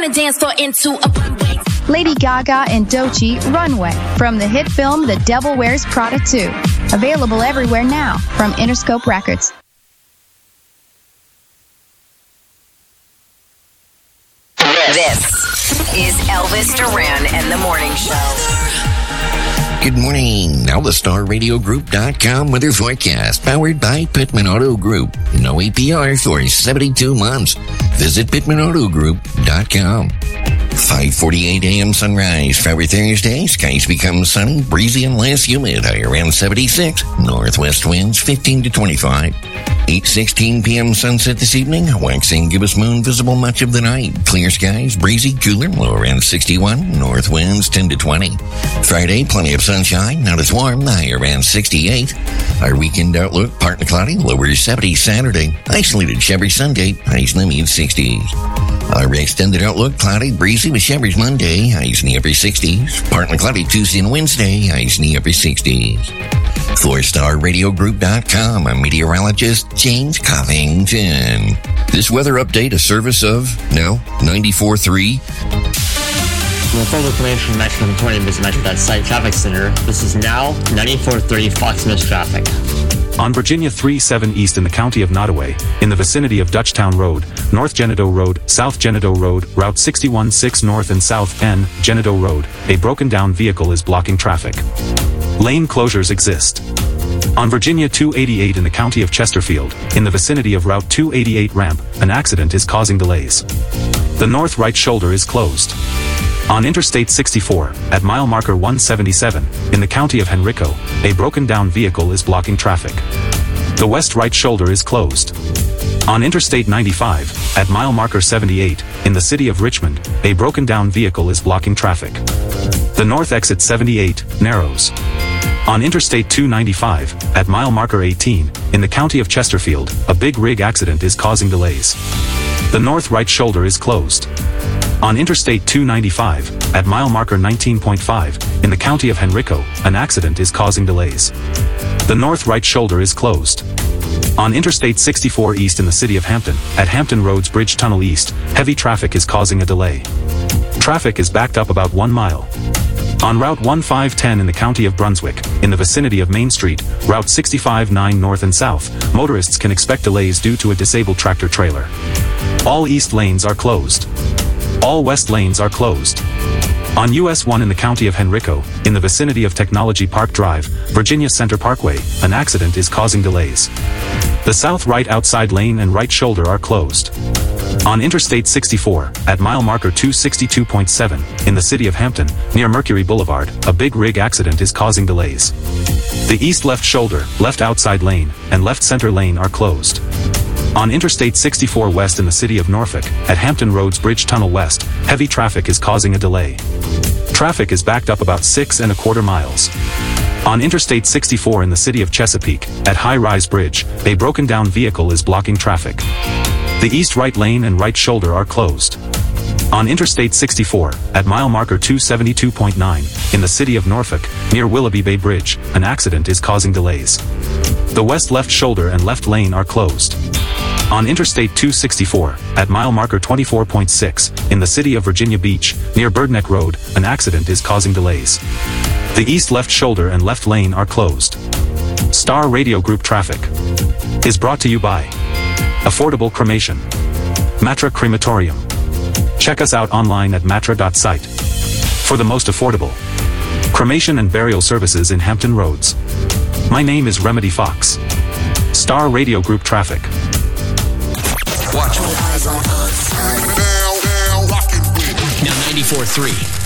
a dance floor into a runway. Lady Gaga and Doechii, Runway, from the hit film The Devil Wears Prada 2. Available everywhere now from Interscope Records. This is Elvis Duran and the Morning Show. Good morning. Now the StarRadioGroup.com weather forecast, powered by Pittman Auto Group. No APR for 72 months. Visit PittmanAutoGroup.com. 5:48 a.m. sunrise. Friday, Thursday. Skies become sunny, breezy, and less humid. High around 76. Northwest winds 15 to 25. 8:16 p.m. sunset this evening. Waxing gibbous moon visible much of the night. Clear skies, breezy, cooler, low around 61. North winds 10 to 20. Friday, plenty of sunshine, not as warm. High around 68. Our weekend outlook, partly cloudy, lower 70 Saturday. Isolated showery Sunday, highs in the mid-60s. Our extended outlook, cloudy, breezy with showers Monday, highs in the upper 60s. Partly cloudy Tuesday and Wednesday, highs in the upper 60s. For StarRadioGroup.com, I'm meteorologist James Covington. This weather update, a service of, 94.3. With full information from Metro 20 visit Metro.site Traffic Center, this is now 94.3 Fox News traffic. On Virginia 3-7 East in the county of Nottoway, in the vicinity of Dutchtown Road, North Genedo Road, South Genedo Road, Route 61-6 North and South N, Genedo Road, a broken down vehicle is blocking traffic. Lane closures exist. On Virginia 288 in the county of Chesterfield, in the vicinity of Route 288 ramp, an accident is causing delays. The north right shoulder is closed. On Interstate 64, at mile marker 177, in the county of Henrico, a broken down vehicle is blocking traffic. The west right shoulder is closed. On Interstate 95, at mile marker 78, in the city of Richmond, a broken down vehicle is blocking traffic. The north exit 78 narrows. On Interstate 295, at mile marker 18, in the county of Chesterfield, a big rig accident is causing delays. The north right shoulder is closed. On Interstate 295, at mile marker 19.5, in the county of Henrico, an accident is causing delays. The north right shoulder is closed. On Interstate 64 East in the city of Hampton, at Hampton Roads Bridge Tunnel East, heavy traffic is causing a delay. Traffic is backed up about 1 mile. On Route 1510 in the county of Brunswick, in the vicinity of Main Street, Route 65-9 North and South, motorists can expect delays due to a disabled tractor trailer. All east lanes are closed. All west lanes are closed. On US 1 in the county of Henrico, in the vicinity of Technology Park Drive, Virginia Center Parkway, an accident is causing delays. The south right outside lane and right shoulder are closed. On Interstate 64, at mile marker 262.7, in the city of Hampton, near Mercury Boulevard, a big rig accident is causing delays. The east left shoulder, left outside lane, and left center lane are closed. On Interstate 64 West in the city of Norfolk, at Hampton Roads Bridge Tunnel West, heavy traffic is causing a delay. Traffic is backed up about 6¼ miles. On Interstate 64 in the city of Chesapeake, at High Rise Bridge, a broken down vehicle is blocking traffic. The east right lane and right shoulder are closed. On Interstate 64, at mile marker 272.9, in the city of Norfolk, near Willoughby Bay Bridge, an accident is causing delays. The west left shoulder and left lane are closed. On Interstate 264, at mile marker 24.6, in the city of Virginia Beach, near Birdneck Road, an accident is causing delays. The east left shoulder and left lane are closed. Star Radio Group traffic is brought to you by Affordable Cremation, Matra Crematorium. Check us out online at matra.site for the most affordable cremation and burial services in Hampton Roads. My name is Remedy Fox. Star Radio Group traffic. Watch. Now 94.3.